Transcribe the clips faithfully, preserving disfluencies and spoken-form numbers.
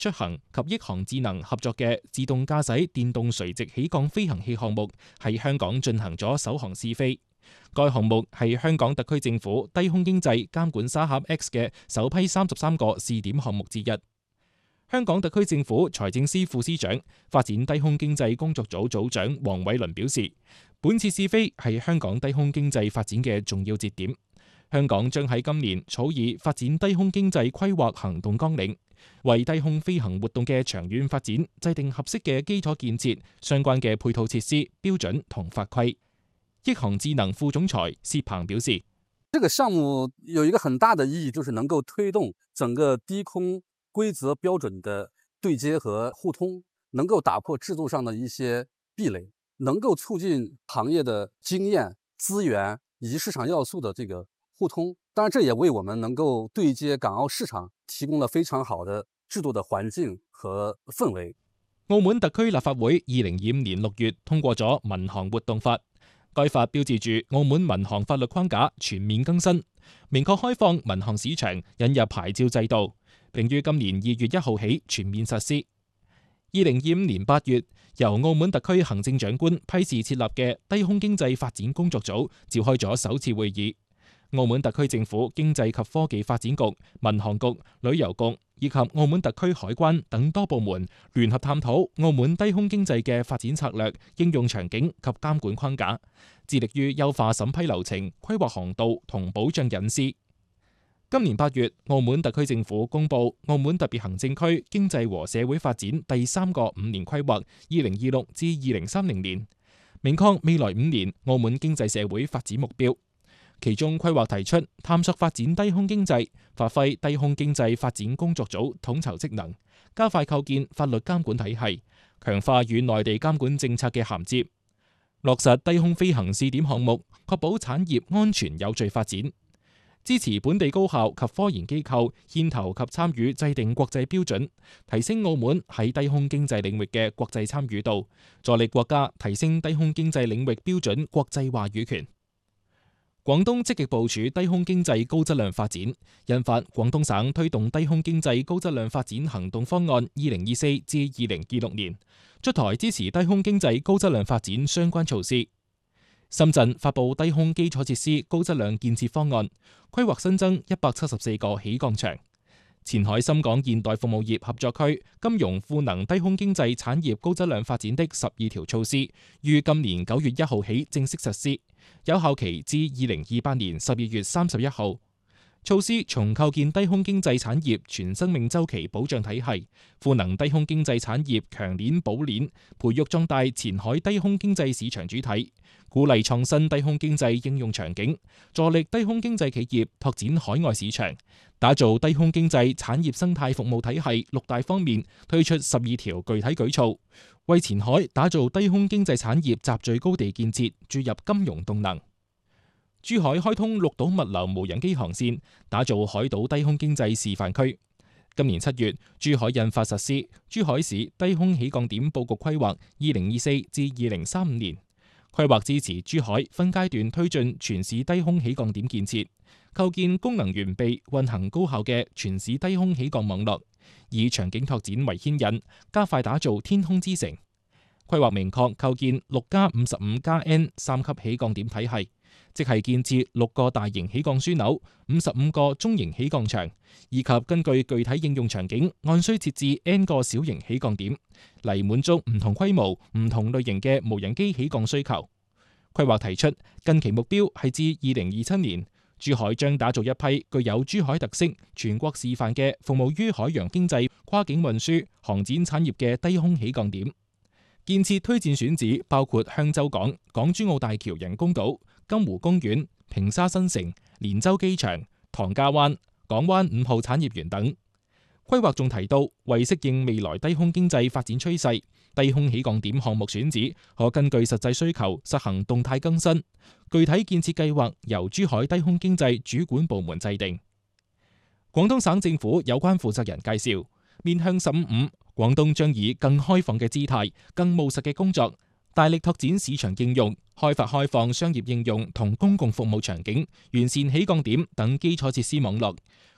出行及億航智能合作嘅自動駕駛電動垂直起降飛行器項目喺香港進行咗首航試飛。該項目係香港特區政府低空經濟監管沙盒 X 嘅首批三十三個試點項目之一。香港特區政府財政司副司長、發展低空經濟工作組組長黃偉綸表示，本次試飛係香港低空經濟發展嘅重要節點。香港將喺今年草擬發展低空經濟規劃行動綱領，為低空飛行活動嘅長遠發展制定合適嘅基礎建設、相關嘅配套設施、標準同法規。億航智能副總裁薛鵬表示， 這個項目有一個很大的意義，就是能夠推動整個低空規則標準的對接和互通，能夠打破制度上的一些壁壘，能夠促進行業的經驗、資源以及市場要素的這個互通。當然，這也為我們能夠對接港澳市場提供了非常好的制度的環境和氛圍。 澳門特區立法會二零二五年六月通過咗民航活動法。該法標誌住澳門民航法律框架全面更新，明確開放民航市場，引入牌照制度，並於今年二月一號起全面實施。二零二五年八月，由澳門特區行政長官批示設立嘅低空經濟發展工作組召開咗首次會議。澳門特區政府經濟及科技發展局、民航局、旅遊局以及澳門特區海關等多部門聯合探討澳門低空經濟嘅發展策略、應用場景及監管框架，致力於優化審批流程、規劃航道同保障隱私。今年八月，澳門特區政府公布澳門特別行政區經濟和社會發展第三個五年規劃（二零二六至二零三零年），明確未來五年澳門經濟社會發展目標。其中規劃提出探索發展低空經濟，發揮低空經濟發展工作組統籌職能，加快構建法律監管體系，強化與內地監管政策嘅銜接，落實低空飛行試點項目，確保產業安全有序發展，支持本地高校及科研機構牽頭及參與制定國際標準，提升澳門喺低空經濟領域嘅國際參與度，助力國家提升低空經濟領域標準國際話語權。廣東積極部署低空經濟高質量發展，印發廣東省推動低空經濟高質量發展行動方案（二零二四至二零二六年），出台支持低空經濟高質量發展相關措施。深圳發布低空基礎設施高質量建設方案，規劃新增一百七十四個起降場。前海深港現代服務業合作區金融賦能低空經濟產業高質量發展的十二條措施，於今年九月一號起正式實施，有效期至二零二八年十二月三十一號。措施從構建低空經濟產業全生命週期保障體系，賦能低空經濟產業強鏈補鏈，培育壯大前海低空經濟市場主體，鼓勵創新低空經濟應用場景，助力低空經濟企業拓展海外市場，打造低空經濟產業生態服務體系六大方面推出十二條具體舉措，為前海打造低空經濟產業集聚高地建設注入金融動能。珠海開通綠島物流無人機航線，打造海島低空經濟示範區。今年七月，珠海印發實施《珠海市低空起降點佈局規劃（二零二四至二零三五年）》，規劃支持珠海分階段推進全市低空起降點建設，構建功能完備、運行高效嘅全市低空起降網絡，以場景拓展為牽引，加快打造天空之城。規劃明確構建六加五十五加 N 三級起降點體系，即係建設六個大型起降樞紐、五十五個中型起降場，以及根據具體應用場景按需設置 N 個小型起降點，嚟滿足唔同規模、唔同類型嘅無人機起降需求。規劃提出，近期目標係至二零二七年，珠海將打造一批具有珠海特色、全國示範嘅服務於海洋經濟、跨境運輸、航展產業嘅低空起降點。建設推薦選址包括香洲港、港珠澳大橋人工島、金湖公園、平沙新城、連州機場、唐家灣、港灣五號產業園等。規劃仲提到，為適應未來低空經濟發展趨勢，低空起降點項目選址可根據實際需求實行動態更新，具體建設計劃由珠海低空經濟主管部門制定。廣東省政府有關負責人介紹，面向十五五，廣東將以更開放嘅姿態、更務實嘅工作，大力拓展市場應用，開發開放商業應用同公共服務場景，完善起降點等基礎設施網絡，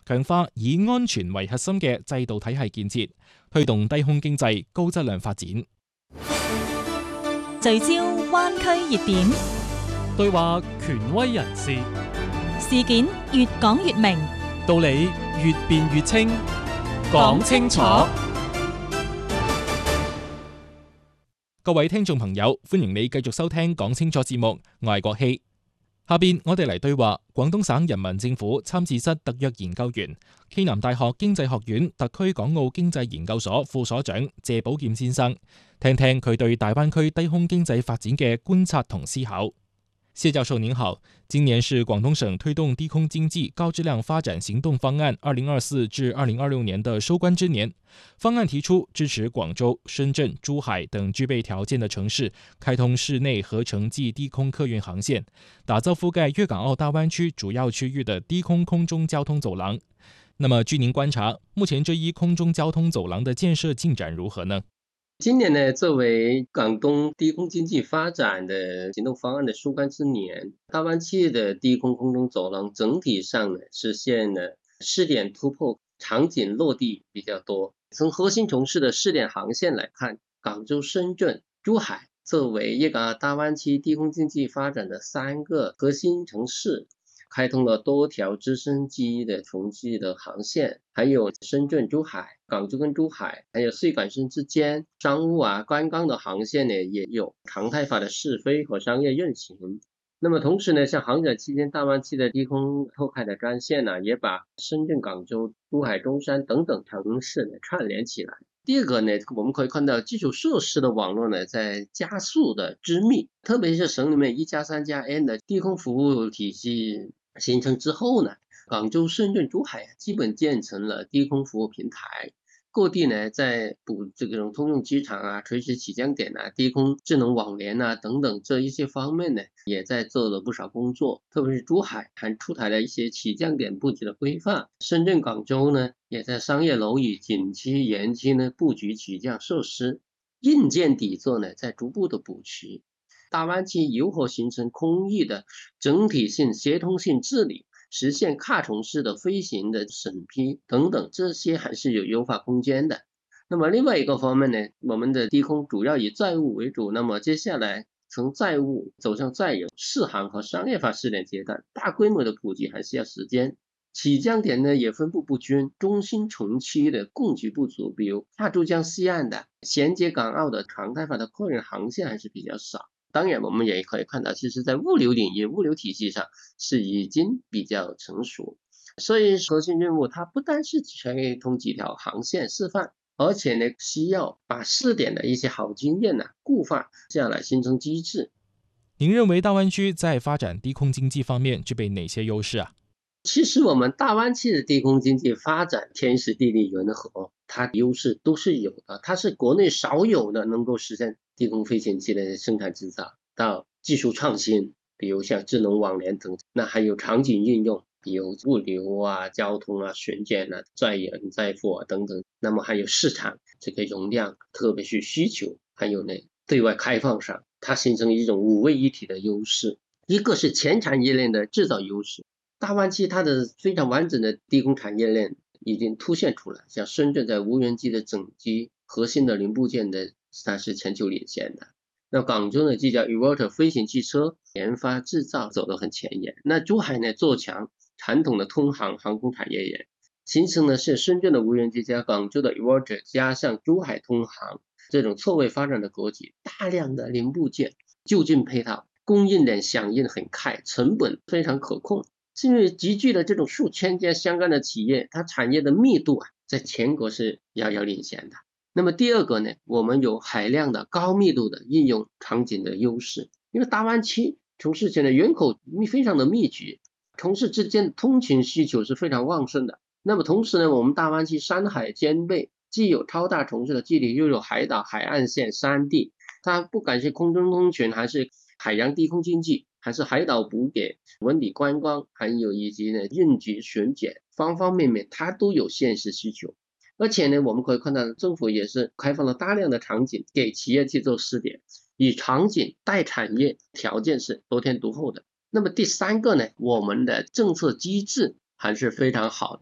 強化以安全為核心嘅制度體系建設，推動低空經濟高質量發展。 聚焦灣區熱點， 對話權威人士， 事件越講越明， 道理越辯越清，講清楚。 各位聽眾朋友，歡迎你繼續收聽講清楚節目，我係郭希。下邊我哋嚟對話廣東省人民政府參事室特約研究員、暨南大學經濟學院特區港澳經濟研究所副所長謝寶劍先生，聽聽佢對大灣區低空經濟發展嘅觀察同思考。謝教授您好，今年是廣東省推動低空經濟高質量發展行動方案二零二四至二零二六年的收官之年。方案提出支持廣州、深圳、珠海等具備條件的城市開通市內合成暨低空客運航線，打造覆蓋粵港澳大灣區主要區域的低空空中交通走廊。那麼據您觀察，目前這一空中交通走廊的建設進展如何呢？ 今年呢，作為廣東低空經濟發展的行動方案的收官之年，大灣區的低空空中走廊整體上呢實現了試點突破，場景落地比較多。從核心城市的試點航線來看，廣州、深圳、珠海作為粵港澳大灣區低空經濟發展的三個核心城市，開通了多條直升機的城際的航線，還有深圳、珠海、廣州跟珠海，還有穗港深之間商務啊、觀光的航線呢，也有常態化的試飛和商業運行。那麼同時呢，像航展期間大灣區的低空拓開的幹線呢，也把深圳、廣州、珠海、中山等等城市呢串聯起來。第二個呢，我們可以看到基礎設施的網絡呢在加速的織密，特別是省裏面一加三加 N 的低空服務體系形成之後呢，廣州、深圳、珠海基本建成了低空服務平台，各地呢在補這種通用機場啊、垂直起降點啊、低空智能網聯啊等等這一些方面呢，也在做了不少工作。特別是珠海還出台了一些起降點布局的規範，深圳、廣州呢也在商業樓宇景區、園區呢布局起降設施，硬件底座呢在逐步的補齊。大灣區如何形成空域的整體性協同性治理，實現跨城市的飛行的審批等等，這些還是有優化空間的。那麼另外一個方面呢，我們的低空主要以載物為主，那麼接下來從載物走向載人試航和商業化試點階段，大規模的普及還是要時間。起降點呢也分布不均，中心城區的供給不足，比如跨珠江西岸的銜接港澳的常態化的客運航線還是比較少。當然我們也可以看到，其實在物流領域、物流體系上是已經比較成熟。所以核心任務它不單是開通幾條航線示範，而且呢需要把試點的一些好經驗呢固化下來，形成機制。 您認為大灣區在發展低空經濟方面具備哪些優勢啊？ 其實我們大灣區的低空經濟發展天時地利人和，它優勢都是有的，它是國內少有的能夠實現低空飛行器的生產製造，到技術創新，比如像智能網聯等，那還有場景應用，比如物流啊、交通啊、巡檢啊、載人載貨啊等等，那麼還有市場這個容量，特別是需求，還有呢對外開放上，它形成一種五位一體的優勢。一個是全產業鏈的製造優勢，大灣區它的非常完整的低空產業鏈已經凸顯出來，像深圳在無人機的整機核心的零部件的，它是全球領先的。那廣州呢，就叫 Evolter 飛行汽車研發製造走得很前沿。那珠海呢，做強傳統的通航航空產業鏈，形成的是深圳的無人機加廣州的 Evolter 加上珠海通航這種錯位發展的格局，大量的零部件就近配套，供應鏈響應很快，成本非常可控。是因為集聚了這種數千家相關的企業，它產業的密度啊，在全國是遙遙領先的。那麼第二個呢，我們有海量的高密度的應用場景的優勢，因為大灣區城市圈的人口非常的密集，城市之間通勤需求是非常旺盛的。那麼同時呢，我們大灣區山海兼備，既有超大城市的距離，又有海島、海岸線、山地，它不管是空中通勤，還是海洋低空經濟，還是海島補給、文旅觀光，還有以及呢應急巡檢，方方面面它都有現實需求。而且呢，我們可以看到政府也是開放了大量的場景給企業去做試點，以場景帶產業條件是得天獨厚的。那麼第三個呢，我們的政策機制還是非常好的。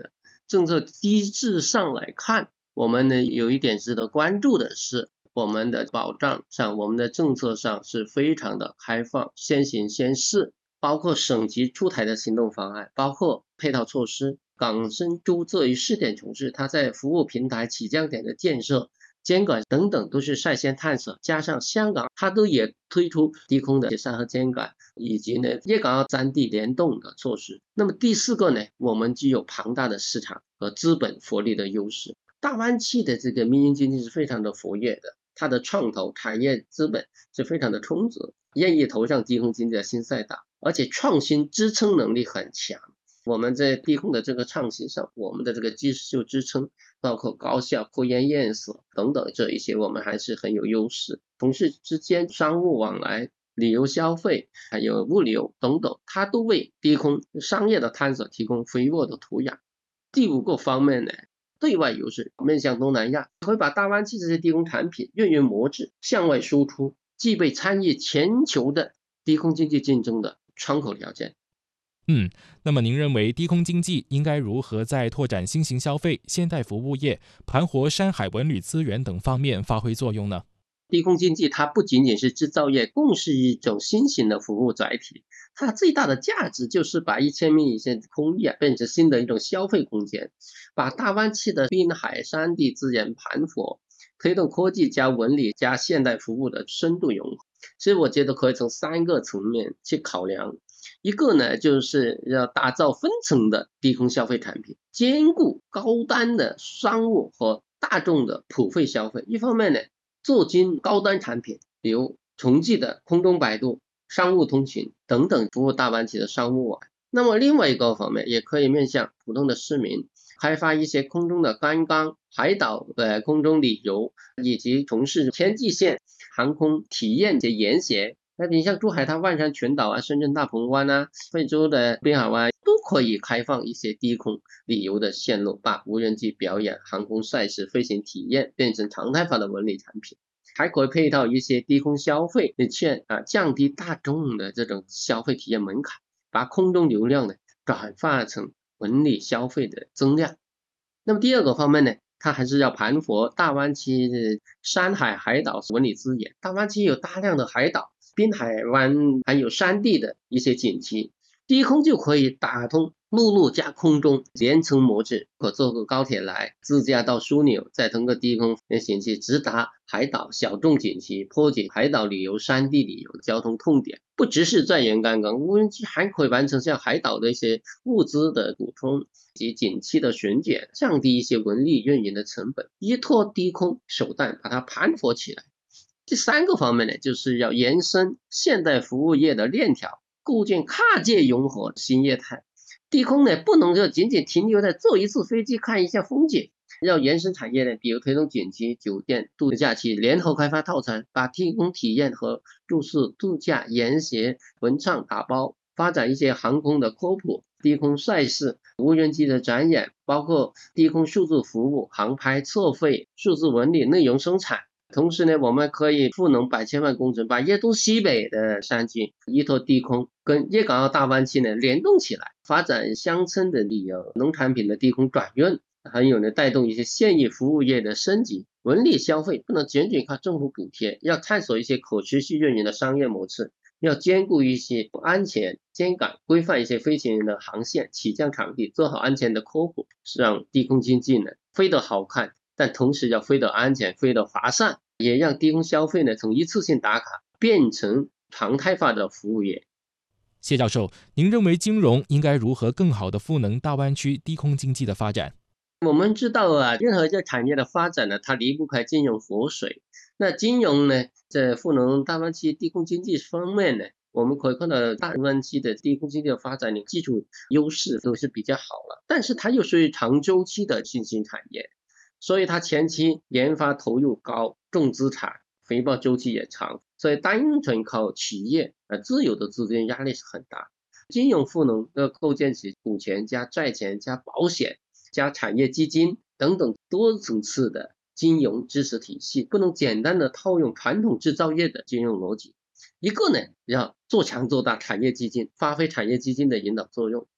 政策机制上来看，我们呢有一点值得关注的是，我们的保障上，我们的政策上是非常的开放，先行先试，包括省级出台的行动方案，包括配套措施。港深珠作为试点城市，它在服务平台起降点的建设、监管等等都是率先探索，加上香港它都也推出低空的协商和监管，以及呢粤港澳三地联动的措施。那么第四个呢，我们具有庞大的市场和资本活力的优势。大湾区的这个民营经济是非常的活跃的，它的创投产业资本是非常的充足，愿意投上低空经济的新赛道，而且创新支撑能力很强。我们在低空的这个创新上，我们的这个技术支撑，包括高效科研院所等等这一些，我们还是很有优势。同事之间商务往来、旅游消费还有物流等等，它都为低空商业的探索提供肥沃的土壤。第五个方面呢，对外优势，面向东南亚，会把大湾区这些低空产品运营模式向外输出，具备参与全球的低空经济竞争的窗口条件。 嗯，那么您认为低空经济应该如何在拓展新型消费、现代服务业、盘活山海文旅资源等方面发挥作用呢？ 低空经济它不仅仅是制造业，更是一种新型的服务载体。它最大的价值就是把一千米以下的空域变成新的一种消费空间，把大湾区的滨海山地资源盘活，推动科技加文旅加现代服务的深度融合。所以我觉得可以从三个层面去考量。一个呢，就是要打造分层的低空消费产品，兼顾高端的商务和大众的普惠消费。一方面呢，做精高端产品，比如重寄的空中摆渡、商务通勤等等，服务大湾区的商务网。那么另外一个方面，也可以面向普通的市民，开发一些空中的观光、海岛的空中旅游，以及从事天际线航空体验的研学。那你像珠海它万山群岛啊、深圳大鹏湾啊、惠州的滨海湾都可以开放一些低空旅游的线路，把无人机表演、航空赛事、飞行体验变成常态化的文旅产品，还可以配套一些低空消费的券啊，降低大众的这种消费体验门槛，把空中流量呢转化成文旅消费的增量。那么第二个方面呢，它还是要盘活大湾区的山海海岛文旅资源。大湾区有大量的海岛、滨海湾还有山地的一些景区，低空就可以打通陆路加空中连程模式，可坐个高铁来，自驾到枢纽，再通过低空景区直达海岛小众景区，破解海岛旅游、山地旅游交通痛点。不只是在原刚刚，无人机还可以完成像海岛的一些物资的补充及景区的巡检，降低一些文旅运营的成本，依托低空手段把它盘活起来。第三个方面呢，就是要延伸现代服务业的链条，构建跨界融合新业态。低空呢，不能就仅仅停留在坐一次飞机看一下风景，要延伸产业呢，比如推动景区、酒店、度假区联合开发套餐，把低空体验和住宿、度假、研学、文创打包，发展一些航空的科普、低空赛事、无人机的展演，包括低空数字服务、航拍测绘、数字文旅内容生产。同时呢，我们可以赋能百千万工程，把粤东西北的山区依托低空跟粤港澳大湾区呢联动起来，发展乡村的旅游、农产品的低空转运，还有呢带动一些现役服务业的升级。文旅消费不能仅仅靠政府补贴，要探索一些可持续运营的商业模式，要兼顾一些安全监管，规范一些飞行员的航线、起降场地，做好安全的科普，让低空经济呢飞得好看，但同时要飞得安全、飞得划算，也让低空消费呢从一次性打卡变成常态化的服务业。 谢教授，您认为金融应该如何更好地赋能大湾区低空经济的发展？ 我们知道啊，任何一个产业的发展呢，它离不开金融活水。那金融呢，在赋能大湾区低空经济方面呢，我们可以看到大湾区的低空经济的发展的基础优势都是比较好了，但是它又属于长周期的新兴产业，所以它前期研发投入高，重资产，回报周期也长，所以单纯靠企业呃自有的资金压力是很大。金融赋能要构建起股权加债权加保险加产业基金等等多层次的金融知识体系，不能简单的套用传统制造业的金融逻辑。一个呢，要做强做大产业基金，发挥产业基金的引导作用。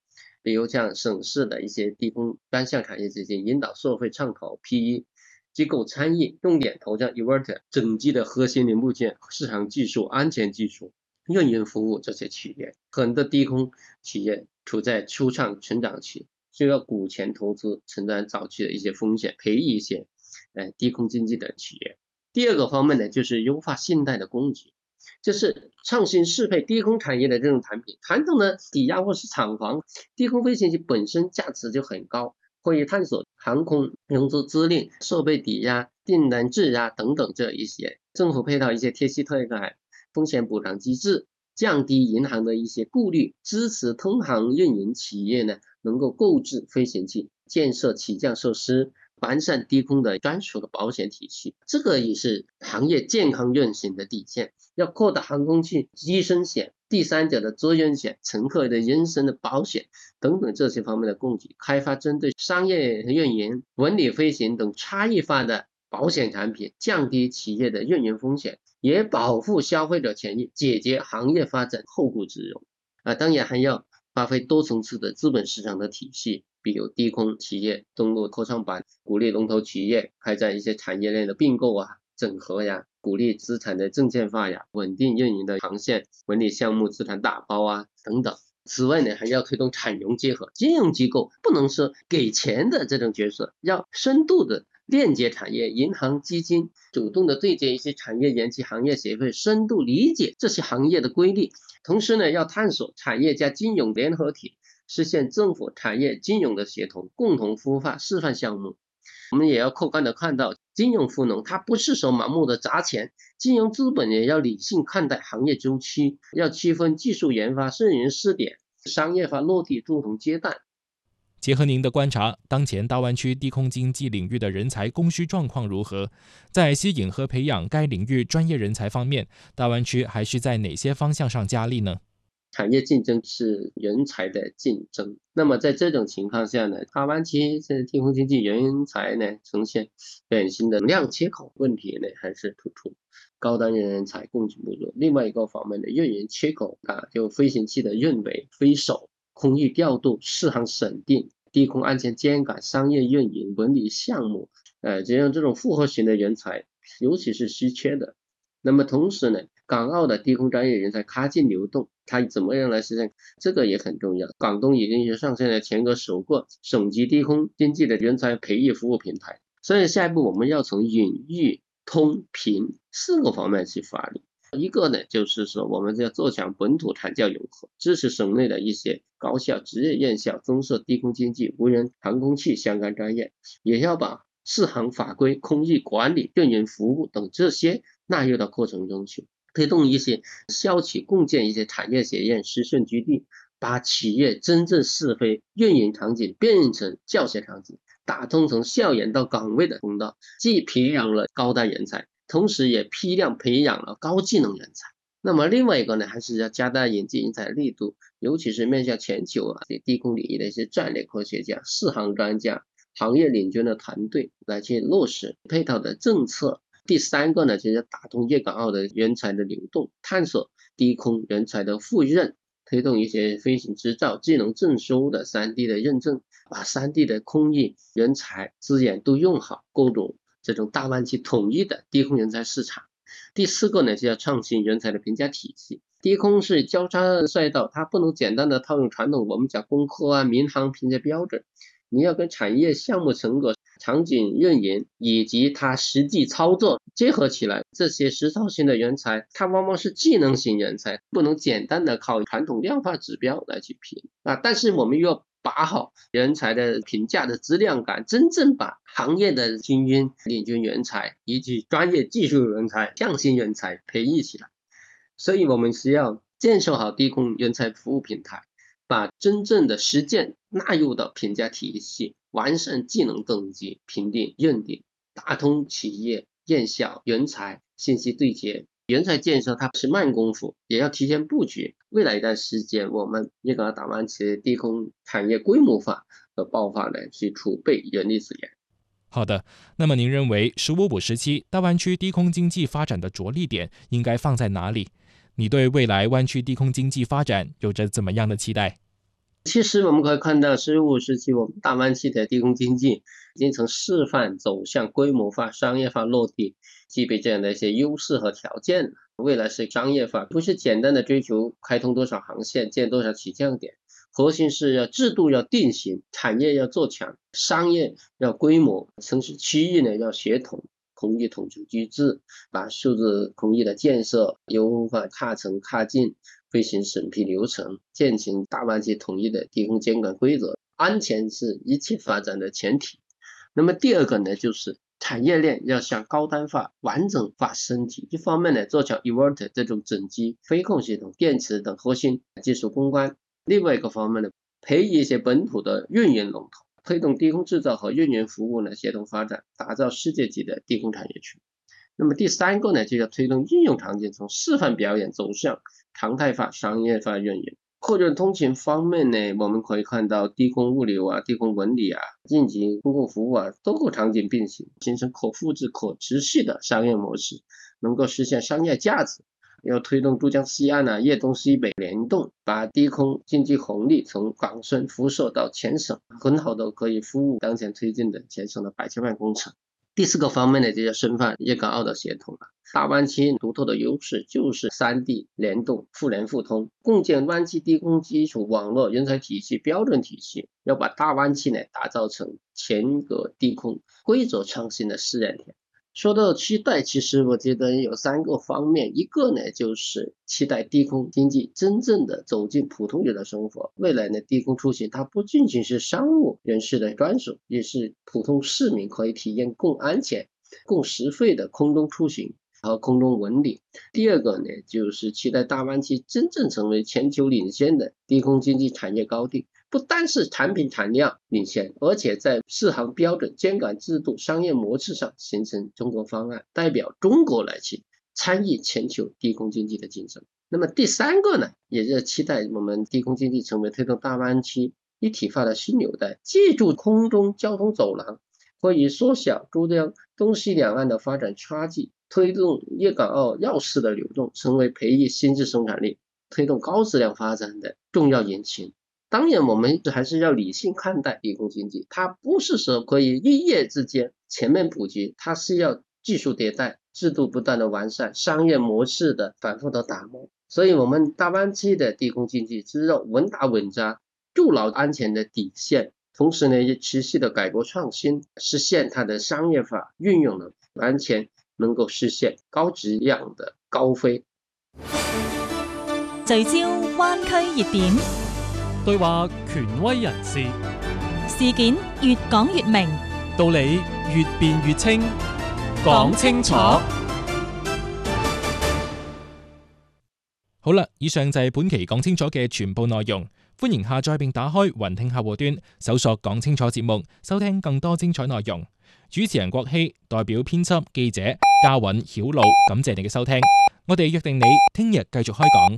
比如像省市的一些低空专项产业基金，引导社会创投、P E 机构参与，重点投向 E V E R T 整机的核心零部件、市场技术、安全技术、运营服务这些企业。很多低空企业处在初创成长期，需要股权投资，承担早期的一些风险，培育一些呃低空经济的企业。第二个方面呢，就是优化信贷的供给，就是创新适配低空产业的这种产品。传统的抵押或是厂房，低空飞行器本身价值就很高，会以探索航空融资资赁、设备抵押、订单质押等等这一些，政府配套一些贴息退改、风险补偿机制，降低银行的一些顾虑，支持通航运营企业呢能够购置飞行器，建设起降设施，完善低空的专属的保险体系。这个也是行业健康运行的底线。要扩大航空器机身险、第三者的责任险、乘客的人身的保险等等这些方面的供给，开发针对商业运营、文旅飞行等差异化的保险产品，降低企业的运营风险，也保护消费者权益，解决行业发展后顾之忧。啊，当然还要发挥多层次的资本市场的体系，比如低空企业登陆科创板，鼓励龙头企业开展一些产业链的并购啊、整合呀，鼓励资产的证券化呀，稳定运营的航线、文旅项目资产打包啊等等。此外呢，还要推动产融结合，金融机构不能说给钱的这种角色，要深度的链接产业，银行、基金主动的对接一些产业园区、行业协会，深度理解这些行业的规律。同时呢，要探索产业加金融联合体，实现政府、产业、金融的协同，共同孵化示范项目。我们也要客观的看到，金融赋能它不是说盲目的砸钱，金融资本也要理性看待行业周期，要区分技术研发、试营试点、商业化落地不同阶段。 结合您的观察，当前大湾区低空经济领域的人才供需状况如何？在吸引和培养该领域专业人才方面，大湾区还需在哪些方向上加力呢？ 产业竞争是人才的竞争，那么在这种情况下呢，大湾区这低空经济人才呢呈现典型的量缺口问题呢还是突出，高端人才供给不足。另外一个方面的运营缺口啊，就飞行器的运维、飞手、空域调度、适航审定、低空安全监管、商业运营、文旅项目，呃，这样这种复合型的人才尤其是稀缺的。那么同时呢，港澳的低空专业人才跨境流动，它怎么样来实现？这个也很重要。广东已经是上线了全国首个省级低空经济的人才培育服务平台。所以下一步我们要从引育、通、评四个方面去发力。一个呢，就是说我们要做强本土产教融合，支持省内的一些高校、职业院校增设低空经济、无人航空器相关专业，也要把适航法规、空域管理、运营服务等这些纳入到课程中去，推动一些校企共建一些产业学院、实训基地，把企业真正适配运营场景变成教学场景，打通从校园到岗位的通道，既培养了高端人才，同时也批量培养了高技能人才。那么另外一个呢，还是要加大引进人才力度，尤其是面向全球啊低空领域的一些战略科学家、适航专家、行业领军的团队来去落实配套的政策。第三个呢，就是打通粤港澳的人才的流动，探索低空人才的互认，推动一些飞行执照、技能证书的 三 D 的认证，把 三 D 的空域人才资源都用好，构筑这种大湾区统一的低空人才市场。第四个呢，是要创新人才的评价体系。低空是交叉赛道，它不能简单的套用传统我们讲工科啊、民航评价标准，你要跟产业项目成果、场景运营以及它实际操作结合起来。这些实操型的人才，它往往是技能型人才，不能简单的靠传统量化指标来去评啊。但是我们又要把好人才的评价的质量感，真正把行业的精英、领军人才以及专业技术人才、匠心人才培育起来。所以我们需要建设好低空人才服务平台，把真正的实践纳入到评价体系，完善技能等级、评定、认定，打通企业、院校、人才信息对接。人才建设它是慢功夫，也要提前布局。未来一段时间，我们粤港澳大湾区低空产业规模化和爆发呢，去储备人力资源。 好的，那么您认为“十五五”时期大湾区低空经济发展的着力点应该放在哪里？你对未来湾区低空经济发展有着怎么样的期待？ 其实我们可以看到，十五世纪我们大湾区的低空经济已经从示范走向规模化、商业化落地，具备这样的一些优势和条件。未来是商业化，不是简单的追求开通多少航线、建多少起降点，核心是要制度要定型，产业要做强，商业要规模，城市区域呢要协同。空域统筹机制，把数字空域的建设优化踏层踏进飞行审批流程，践行大湾区统一的低空监管规则。安全是一切发展的前提。那么第二个呢，就是产业链要向高端化、完整化升级。一方面呢，做强 inverter 这种整机、飞控系统、电池等核心技术攻关；另外一个方面呢，培育一些本土的运营龙头。推动低空制造和运营服务呢协同发展，打造世界级的低空产业区。那么第三个呢，就要推动应用场景从示范表演走向常态化、商业化运营。客运通勤方面呢，我们可以看到低空物流啊、低空文理啊、应急公共服务啊，多个场景并行，形成可复制、可持续的商业模式，能够实现商业价值。要推动珠江西岸啊、粤东西北联动，把低空经济红利从港深辐射到全省，很好的可以服务当前推进的全省的百千万工程。第四个方面呢，就要深化粤港澳的协同了。大湾区独特的优势就是三地联动、互联互通，共建湾区低空基础网络人才体系、标准体系，要把大湾区呢打造成全国低空规则创新的试验田。说到期待，其实我觉得有三个方面，一个呢就是期待低空经济真正的走进普通人的生活。未来呢，低空出行它不仅仅是商务人士的专属，也是普通市民可以体验更安全、更实惠的空中出行和空中文理。第二个呢，就是期待大湾区真正成为全球领先的低空经济产业高地。不单是产品产量领先，而且在适航标准、监管制度、商业模式上形成中国方案，代表中国来去参与全球低空经济的竞争。那么第三个呢，也是期待我们低空经济成为推动大湾区一体化的新纽带，借助空中交通走廊，可以缩小珠江东西两岸的发展差距，推动粤港澳要素的流动，成为培育新质生产力、推动高质量发展的重要引擎。当然我们还是要理性看待低空经济，它不是说可以一夜之间全面普及，它是要技术迭代、制度不断的完善、商业模式的反复的打磨。所以我们大湾区的低空经济只要稳打稳扎，筑牢安全的底线，同时呢也持续的改革创新，实现它的商业化运用呢，完全能够实现高质量的高飞。 聚焦灣區熱點， 對話權威人士， 事件越講越明， 道理越辯越清，講清楚。 好啦，以上就係本期講清楚嘅全部內容。歡迎下載並打開雲聽客戶端，搜索講清楚節目，收聽更多精彩內容。主持人郭希代表編輯、記者嘉韻、曉露，感謝你嘅收聽。我哋約定你聽日繼續開講。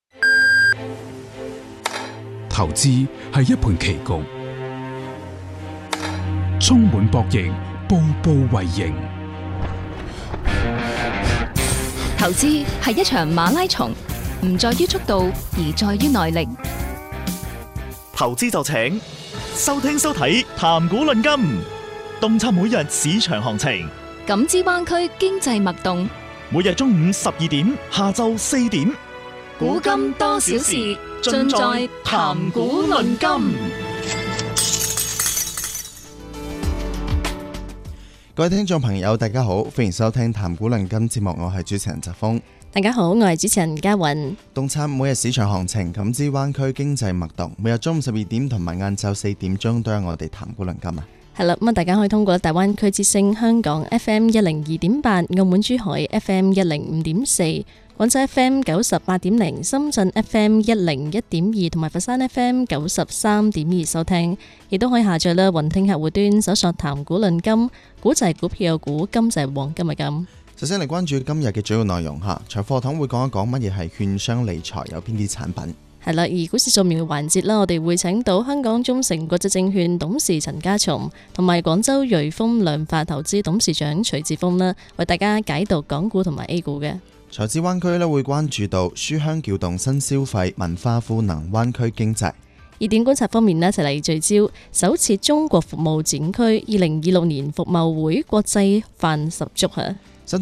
投資係一盤棋局，充滿博弈，步步為營。 投資係一場馬拉松，唔在於速度，而在於耐力。 投資就請收聽收睇談股論金，洞察每日市場行情， 感知灣區經濟脈動。 每日中午十二點，下晝四點， 古今多少事，盡在談股論金。 各位聽眾朋友，大家好，歡迎收聽談股論金節目，我係主持人澤峰。 大家好，我係主持人嘉韻。 洞察每日市場行情，感知灣區經濟脈動。每日中午十二點同埋晏晝四點鐘都有我哋談股論金啊。 係啦，咁啊，大家可以通過大灣區之聲香港 F M 一零二點八、澳門珠海 F M 一零五點四、廣州 F M 九十八點零、深圳 F M 一零一點二同埋佛山 F M 九十三點二收聽，亦都可以下載啦雲聽客戶端搜索談股論金，股就係股票嘅股，金就係黃金嘅金。 首先嚟關注今日嘅主要內容嚇，財課堂會講一講乜嘢係券商理財，有邊啲產品。 係啦，而股市掃描嘅環節啦，我哋會請到香港中誠國際證券董事陳家松，同埋廣州瑞豐量化投資董事長徐志峰啦，為大家解讀港股同埋 A 股嘅。 財資灣區咧會關注到書香撬動新消費、文化賦能灣區經濟。 熱點觀察方面呢，一齊嚟聚焦首次中國服務展區二零二六年服貿會國際範十足嚇。